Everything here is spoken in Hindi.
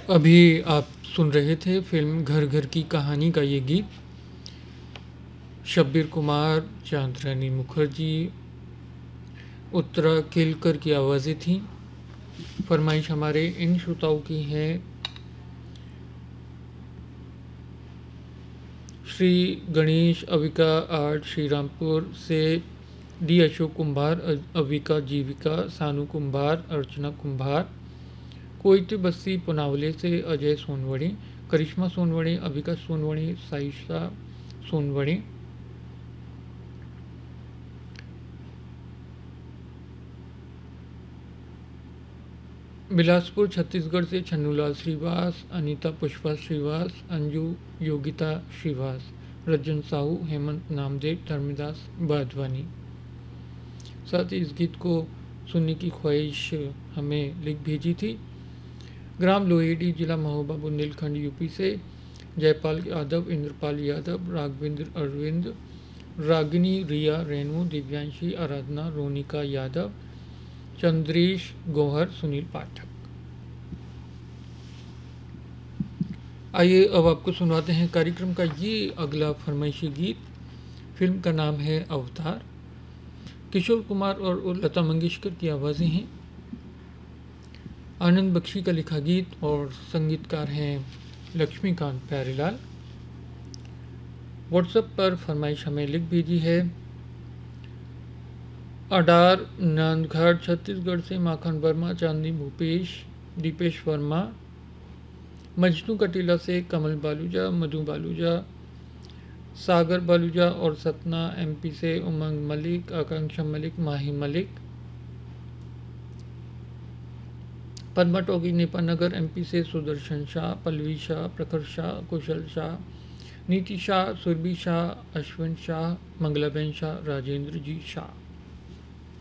अभी आप सुन रहे थे फिल्म घर घर की कहानी का ये गीत। शब्बीर कुमार, चांद्रानी मुखर्जी, उत्तरा केलकर की आवाज़ें थीं। फरमाइश हमारे इन श्रोताओं की है, श्री गणेश अविका आर्ट श्रीरामपुर से, डी अशोक कुंभार, अविका जीविका, सानू कुंभार, अर्चना कुंभार, कोयते बस्ती पुनावले से अजय सोनवणे, करिश्मा सोनवणे, अविका सोनवणे, साइशा सोनवणे, बिलासपुर छत्तीसगढ़ से छन्नूलाल श्रीवास, अनीता पुष्पा श्रीवास, अंजू योगिता श्रीवास, रजन साहू, हेमंत नामदेव, धर्मदास बाधवानी। साथ ही इस गीत को सुनने की ख्वाहिश हमें लिख भेजी थी ग्राम लोहेडी, जिला महोबा, बुंदेलखंड, यूपी से जयपाल यादव, इंद्रपाल यादव, राघवेंद्र अरविंद, रागिनी, रिया, रेणु, दिव्यांशी, आराधना, रोनिका यादव, चंद्रेश गौहर, सुनील पाठक। आइए अब आपको सुनाते हैं कार्यक्रम का ये अगला फरमाइशी गीत। फिल्म का नाम है अवतार। किशोर कुमार और लता मंगेशकर की आवाज़ें हैं। आनंद बख्शी का लिखा गीत और संगीतकार हैं लक्ष्मीकांत प्यारेलाल। व्हाट्सएप पर फरमाइश हमें लिख भेजी है अडार नांदघाट छत्तीसगढ़ से माखन वर्मा, चांदनी भूपेश, दीपेश वर्मा, मजनू कटीला से कमल बालूजा, मधु बालूजा, सागर बालूजा और सतना एमपी से उमंग मलिक, आकांक्षा मलिक, माही मलिक, पद्मा टोगी नेपानगर एमपी से सुदर्शन शाह, पल्लवी शाह, प्रखर शाह, कुशल शाह, नीति शाह, सुरभि शाह, अश्विन शाह, मंगलाबेन शाह, राजेंद्र जी शाह।